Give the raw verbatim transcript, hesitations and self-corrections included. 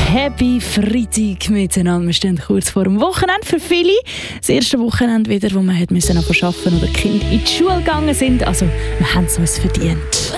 Happy Freitag miteinander. Wir stehen kurz vor dem Wochenende für viele. Das erste Wochenende wieder, wo man arbeiten musste oder Kind in die Schule gegangen sind. Also, wir haben es uns verdient.